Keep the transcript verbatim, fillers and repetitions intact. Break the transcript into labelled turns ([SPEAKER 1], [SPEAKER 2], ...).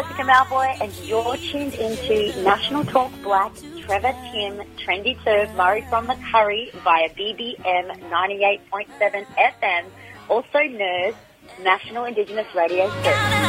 [SPEAKER 1] Jessica Malboy, and you're tuned into National Talk Black, Trevor Tim, Trendy Serve, Murray from the Curry via B B M ninety-eight point seven F M, also N E R S, National Indigenous Radio Service.